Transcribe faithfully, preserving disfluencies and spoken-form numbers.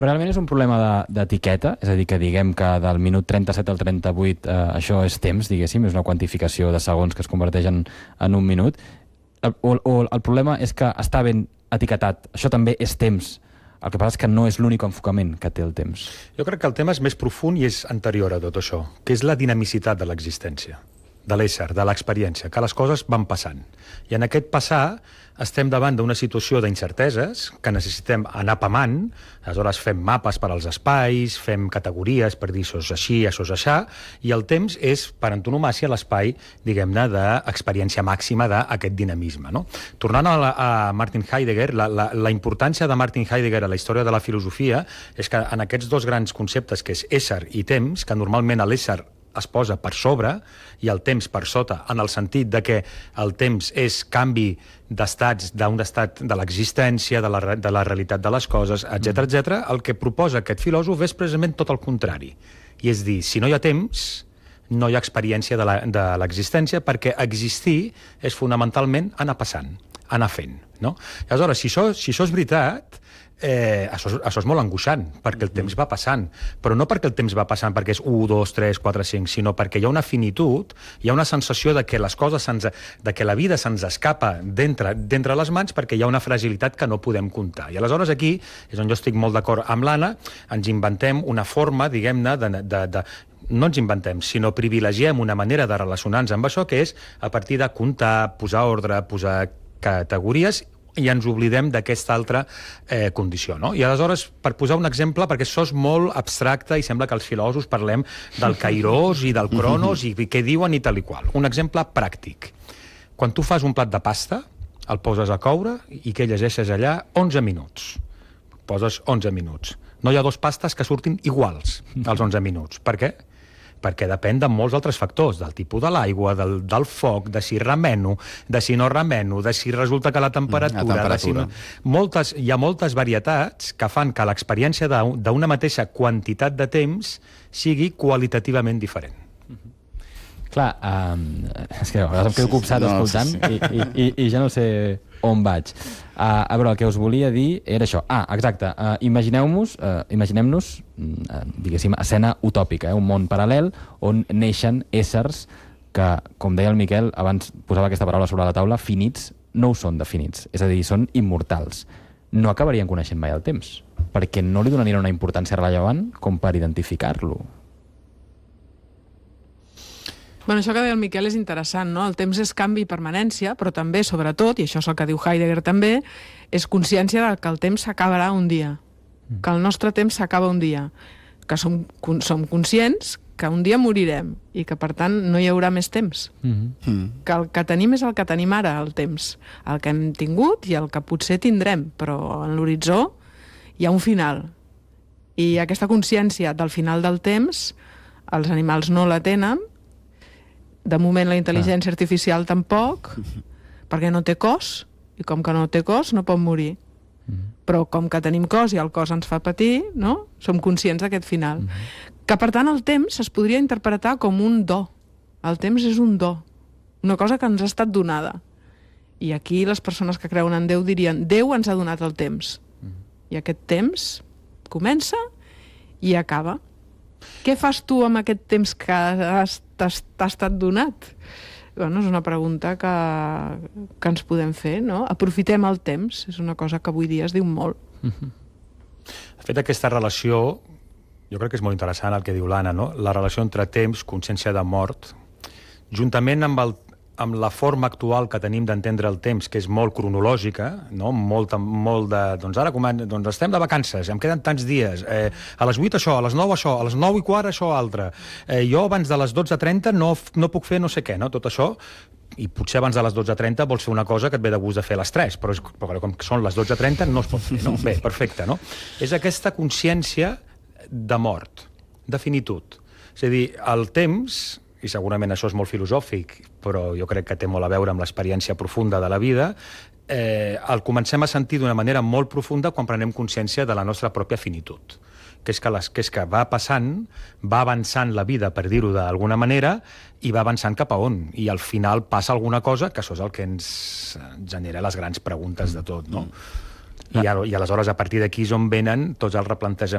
Però realment és un problema de- d'etiqueta, és a dir, que diguem que del minut trenta-set al trenta-vuit eh, això és temps, diguéssim, és una quantificació de segons que es converteix en, en un minut. El, o, o el problema és que està ben etiquetat, això també és temps. El que passa és que no és l'únic enfocament que té el temps. Jo crec que el tema és més profund i és anterior a tot això, que és la dinamicitat de l'existència, de l'ésser, de l'experiència, que les coses van passant. I en aquest passar estem davant d'una situació d'incerteses que necessitem anar pamant, aleshores fem mapes per als espais, fem categories per dir això és així, això és aixà, i el temps és, per antonomàcia, l'espai, diguem-ne, d'experiència màxima d'aquest dinamisme. No? Tornant a, la, a Martin Heidegger, la, la, la importància de Martin Heidegger a la història de la filosofia és que en aquests dos grans conceptes, que és ésser i temps, que normalment l'ésser es posa per sobre i el temps per sota, en el sentit de que el temps és canvi d'estats, d'un estat de l'existència, de, la, de la realitat de les coses, etcètera, etcètera, el que proposa aquest filòsof és precisament tot el contrari. I és dir, si no hi ha temps, no hi ha experiència de l'existència, perquè existir és fonamentalment anar passant, anar fent. No? I aleshores, si això, si això és veritat, Eh, això, això és molt angoixant, perquè el temps va passant, però no perquè el temps va passant perquè és u, dos, tres, quatre, cinc, sinó perquè hi ha una finitud, hi ha una sensació de que les coses se'ns, de que la vida se'ns escapa d'entre d'entre les mans perquè hi ha una fragilitat que no podem comptar. I aleshores aquí és on jo estic molt d'acord amb l'Anna, ens inventem una forma, diguem-ne, de, de, de no ens inventem, sinó privilegiem una manera de relacionar-nos amb això, que és a partir de comptar, posar ordre, posar categories, i ens oblidem d'aquesta altra eh, condició. No? I aleshores, per posar un exemple, perquè això és molt abstracte i sembla que els filòsofs parlem del Kairos i del Cronos i què diuen i tal i qual. Un exemple pràctic. Quan tu fas un plat de pasta, el poses a coure i que llegeixes allà onze minuts. Poses onze minuts. No hi ha dos pastes que surtin iguals als onze minuts. Per què? Perquè depèn de molts altres factors, del tipus de l'aigua, del, del foc, de si remeno, de si no remeno, de si resulta que la temperatura... La temperatura. De si no... moltes, hi ha moltes varietats que fan que l'experiència d'una mateixa quantitat de temps sigui qualitativament diferent. Clar, um, és que a vegades em quedo copsat no, escoltant sí, sí. I, i, i, i ja no sé on vaig. Uh, a veure, el que us volia dir era això. Ah, exacte. Uh, Imagineu-nos, uh, imaginem-nos, uh, diguéssim, escena utòpica, eh? Un món paral·lel on neixen éssers que, com deia el Miquel, abans posava aquesta paraula sobre la taula, finits, no ho són definits. És a dir, són immortals. No acabarien coneixent mai el temps, perquè no li donarien una importància rellevant com per identificar-lo. Bueno, això que deia el Miquel és interessant, no? El temps és canvi i permanència, però també, sobretot, i això és el que diu Heidegger també, és consciència de que el temps s'acabarà un dia, que el nostre temps s'acaba un dia, que som, som conscients que un dia morirem i que, per tant, no hi haurà més temps. Mm-hmm. Que el que tenim és el que tenim ara, el temps. El que hem tingut i el que potser tindrem, però en l'horitzó hi ha un final. I aquesta consciència del final del temps, els animals no la tenen. De moment la intel·ligència ah. artificial tampoc, perquè no té cos, i com que no té cos no pot morir. Mm. Però com que tenim cos i el cos ens fa patir, no? Som conscients d'aquest final. Mm. Que per tant el temps es podria interpretar com un do. El temps és un do, una cosa que ens ha estat donada. I aquí les persones que creuen en Déu dirien Déu ens ha donat el temps. Mm. I aquest temps comença i acaba. Què fas tu amb aquest temps que t'ha estat donat? Bueno, és una pregunta que, que ens podem fer, no? Aprofitem el temps, és una cosa que avui dia es diu molt. De fet, aquesta relació, jo crec que és molt interessant el que diu l'Anna, no? La relació entre temps, consciència de mort, juntament amb el amb la forma actual que tenim d'entendre el temps, que és molt cronològica, no? molt, molt de... Doncs ara comen... doncs estem de vacances, em queden tants dies, eh, a les vuit això, a les nou això, a les nou i quart això altre, eh, jo abans de les dotze trenta no, no puc fer no sé què, no? Tot això, i potser abans de les dotze trenta vols fer una cosa que et ve de gust de fer a les tres, però, és, però com que són les dotze trenta no es pot fer, no? Bé, perfecte, no? És aquesta consciència de mort, de finitud. És a dir, el temps... i segurament això és molt filosòfic, però jo crec que té molt a veure amb l'experiència profunda de la vida, eh, el comencem a sentir d'una manera molt profunda quan prenem consciència de la nostra pròpia finitud, que és que, les, que és que va passant, va avançant la vida, per dir-ho d'alguna manera, i va avançant cap a on, i al final passa alguna cosa, que això és el que ens genera les grans preguntes de tot, no? I, I aleshores, a partir d'aquí és on venen tots els replantejaments